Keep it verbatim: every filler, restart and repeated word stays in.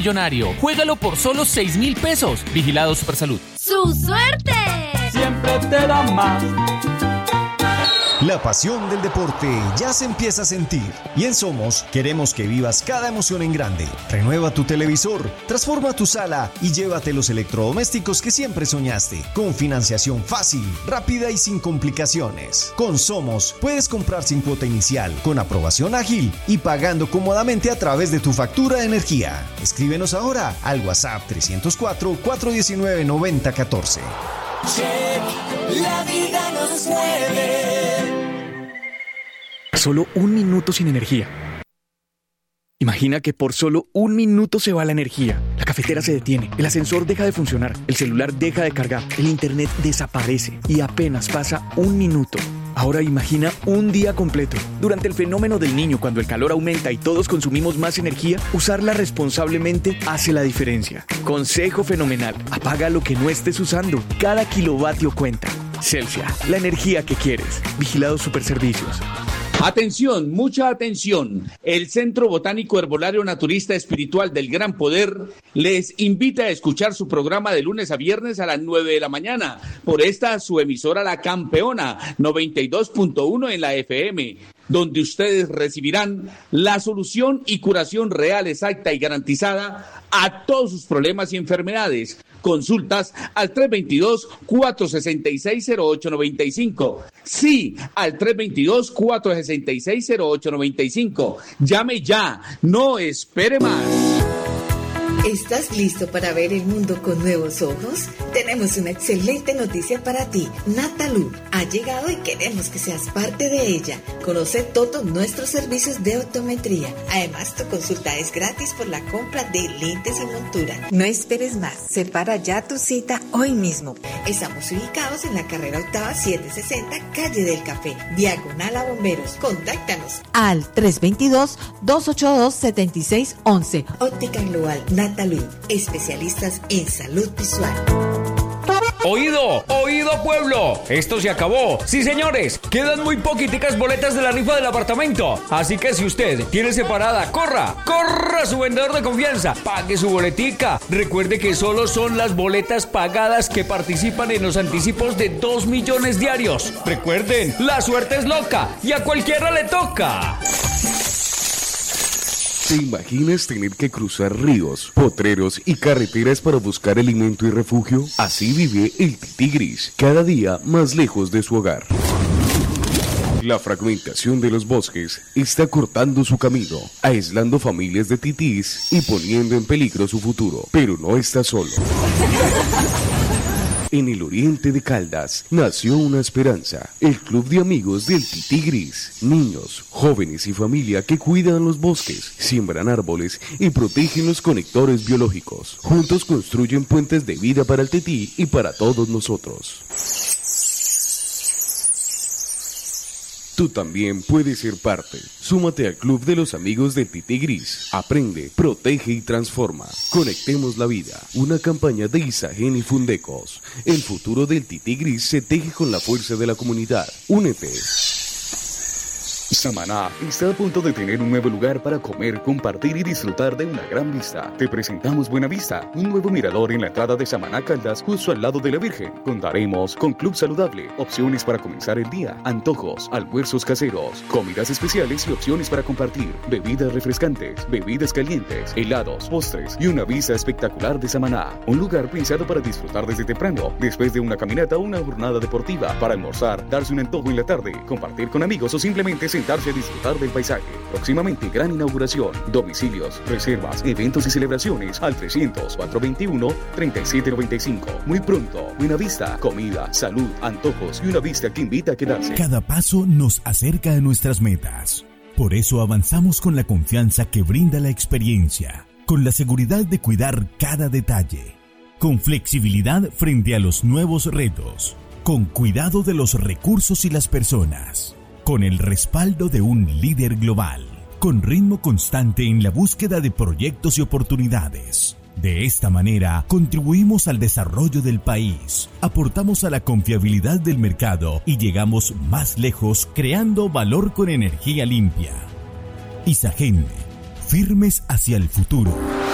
millonario. Juégalo por solo seis mil pesos. Vigilado Supersalud. ¡Su suerte! Siempre te da más. La pasión del deporte ya se empieza a sentir y en Somos queremos que vivas cada emoción en grande. Renueva tu televisor, transforma tu sala y llévate los electrodomésticos que siempre soñaste, con financiación fácil, rápida y sin complicaciones. Con Somos puedes comprar sin cuota inicial, con aprobación ágil y pagando cómodamente a través de tu factura de energía. Escríbenos ahora al WhatsApp trescientos cuatro, cuatrocientos diecinueve, noventa catorce. Check, la vida nos mueve. Solo un minuto sin energía. Imagina que por solo un minuto se va la energía. La cafetera se detiene, el ascensor deja de funcionar, el celular deja de cargar, el internet desaparece y apenas pasa un minuto. Ahora imagina un día completo. Durante el fenómeno del Niño, cuando el calor aumenta y todos consumimos más energía, usarla responsablemente hace la diferencia. Consejo fenomenal: apaga lo que no estés usando. Cada kilovatio cuenta. Celsia, la energía que quieres. Vigilado Superservicios. Atención, mucha atención. El Centro Botánico Herbolario Naturista Espiritual del Gran Poder les invita a escuchar su programa de lunes a viernes a las nueve de la mañana por esta su emisora La Campeona noventa y dos punto uno en la F M, donde ustedes recibirán la solución y curación real, exacta y garantizada a todos sus problemas y enfermedades. Consultas al tres dos dos, cuatro seis seis, cero ocho nueve cinco. Sí, al tres dos dos, cuatro seis seis, cero ocho nueve cinco. Llame ya, no espere más. ¿Estás listo para ver el mundo con nuevos ojos? Tenemos una excelente noticia para ti. Natalú ha llegado y queremos que seas parte de ella. Conoce todos nuestros servicios de optometría. Además, tu consulta es gratis por la compra de lentes y montura. No esperes más. Separa ya tu cita hoy mismo. Estamos ubicados en la carrera octava setecientos sesenta, calle del Café, diagonal a Bomberos. Contáctanos al tres dos dos, dos ocho dos, siete seis uno uno. Óptica Global Natalú, especialistas en salud visual. ¡Oído! ¡Oído, pueblo! ¡Esto se acabó! ¡Sí, señores! Quedan muy poquiticas boletas de la rifa del apartamento. Así que si usted tiene separada, ¡corra! ¡Corra a su vendedor de confianza! ¡Pague su boletica! Recuerde que solo son las boletas pagadas que participan en los anticipos de dos millones diarios. Recuerden, la suerte es loca y a cualquiera le toca. ¿Te imaginas tener que cruzar ríos, potreros y carreteras para buscar alimento y refugio? Así vive el tití gris, cada día más lejos de su hogar. La fragmentación de los bosques está cortando su camino, aislando familias de titís y poniendo en peligro su futuro. Pero no está solo. En el oriente de Caldas nació una esperanza, el club de amigos del tití gris. Niños, jóvenes y familia que cuidan los bosques, siembran árboles y protegen los conectores biológicos. Juntos construyen puentes de vida para el tití y para todos nosotros. Tú también puedes ser parte. Súmate al Club de los Amigos del Tití Gris. Aprende, protege y transforma. Conectemos la vida. Una campaña de Isagen y Fundecos. El futuro del Tití Gris se teje con la fuerza de la comunidad. Únete. Samaná está a punto de tener un nuevo lugar para comer, compartir y disfrutar de una gran vista. Te presentamos Buena Vista, un nuevo mirador en la entrada de Samaná Caldas, justo al lado de la Virgen. Contaremos con club saludable, opciones para comenzar el día, antojos, almuerzos caseros, comidas especiales y opciones para compartir, bebidas refrescantes, bebidas calientes, helados, postres y una vista espectacular de Samaná. Un lugar pensado para disfrutar desde temprano, después de una caminata o una jornada deportiva, para almorzar, darse un antojo en la tarde, compartir con amigos o simplemente sentarse a disfrutar del paisaje. Próximamente gran inauguración, domicilios, reservas, eventos y celebraciones al trescientos, cuatrocientos veintiuno, treinta y siete noventa y cinco. Muy pronto, Buena Vista, comida, salud, antojos y una vista que invita a quedarse. Cada paso nos acerca a nuestras metas. Por eso avanzamos con la confianza que brinda la experiencia, con la seguridad de cuidar cada detalle, con flexibilidad frente a los nuevos retos, con cuidado de los recursos y las personas, con el respaldo de un líder global, con ritmo constante en la búsqueda de proyectos y oportunidades. De esta manera, contribuimos al desarrollo del país, aportamos a la confiabilidad del mercado y llegamos más lejos creando valor con energía limpia. Isagen, firmes hacia el futuro.